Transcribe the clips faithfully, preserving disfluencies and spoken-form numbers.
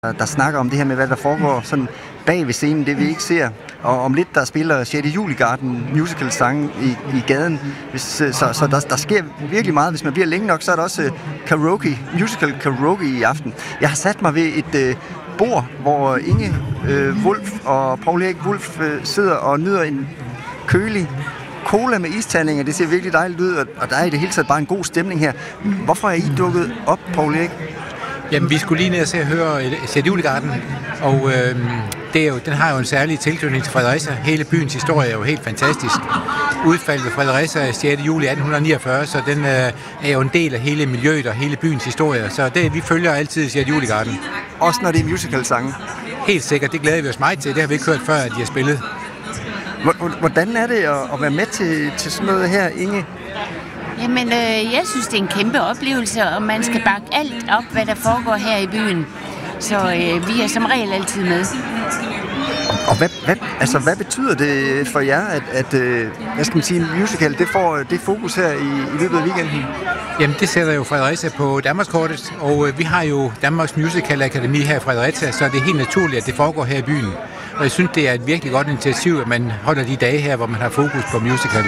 der snakker om det her med, hvad der foregår sådan bag ved scenen, det vi ikke ser. Og om lidt, der spiller sjette juli Garden musical-sange i, i gaden. Hvis, så så der, der sker virkelig meget. Hvis man bliver længe nok, så er der også karaoke, musical karaoke i aften. Jeg har sat mig ved et øh, bord, hvor Inge øh, Wulff og Poul Erik Wulff øh, sidder og nyder en kølig cola med isterninger. Det ser virkelig dejligt ud, og der er i det hele taget bare en god stemning her. Hvorfor er I dukket op, Poul Erik? Jamen, vi skulle lige ned og se og høre sjette juli Garden, og øh, det er jo, den har jo en særlig tilknytning til Fredericia. Hele byens historie er jo helt fantastisk. Udfaldet ved Fredericia sjette juli atten niogfyrre, så den øh, er jo en del af hele miljøet og hele byens historie. Så det, vi følger altid sjette juli Garden. Også når det er musical-sange? Helt sikkert, det glæder vi os meget til. Det har vi ikke hørt før, at de har spillet. Hvordan er det at være med til, til sådan noget her, Inge? Jamen, øh, jeg synes, det er en kæmpe oplevelse, og man skal bakke alt op, hvad der foregår her i byen. Så øh, vi er som regel altid med. Og hvad, hvad, altså, hvad betyder det for jer, at, at øh, hvad skal man sige, en musical, det får det fokus her i, i løbet af weekenden? Jamen, det sætter jo Fredericia på Danmarkskortet, og øh, vi har jo Danmarks Musical Akademi her i Fredericia, så det er helt naturligt, at det foregår her i byen. Og jeg synes, det er et virkelig godt initiativ, at man holder de dage her, hvor man har fokus på musical.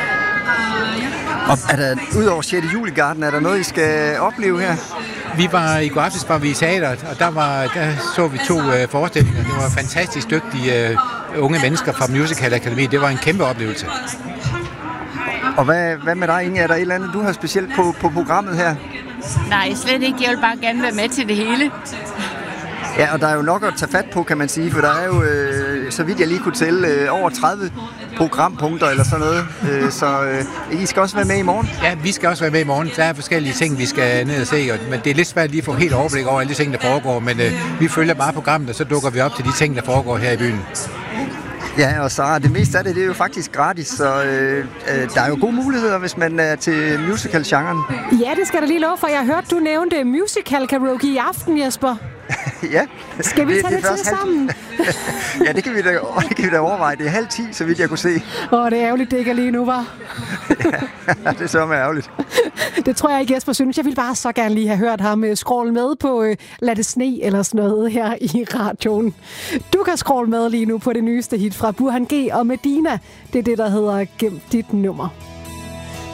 Og er der, udover sjette juli Garden, er der noget, I skal opleve her? Vi var i går aftes var vi i teateret, og der, var, der så vi to øh, forestillinger. Det var fantastisk dygtige øh, unge mennesker fra Musical Akademi. Det var en kæmpe oplevelse. Og hvad, hvad med dig, Inge? Er der et eller andet, du har specielt på, på programmet her? Nej, slet ikke. Jeg vil bare gerne være med til det hele. Ja, og der er jo nok at tage fat på, kan man sige, for der er jo, øh, så vidt jeg lige kunne tælle, øh, over tredive programpunkter eller sådan noget. Øh, så øh, I skal også være med i morgen? Ja, vi skal også være med i morgen. Der er forskellige ting, vi skal ned og se, og, men det er lidt svært lige at få helt overblik over alle de ting, der foregår, men øh, vi følger bare programmet, og så dukker vi op til de ting, der foregår her i byen. Ja, og så det meste af det, det er jo faktisk gratis, så øh, øh, der er jo gode muligheder, hvis man er til musical-genren. Ja, det skal der lige love for. Jeg hørte, du nævnte musical karaoke i aften, Jesper. Ja. Skal vi tage det, det til sammen? Ja, det kan, vi da, det kan vi da overveje. Det er halv ti, så vidt jeg kunne se. Åh, det er ærgerligt, det ikke er lige nu, var. Ja, det er så med ærgerligt. Det tror jeg ikke, Jesper synes. Jeg ville bare så gerne lige have hørt ham scrolle med på uh, Lad det sne eller sådan noget her i radioen. Du kan scrolle med lige nu på det nyeste hit fra Burhan G og Medina. Det er det, der hedder Gem dit nummer.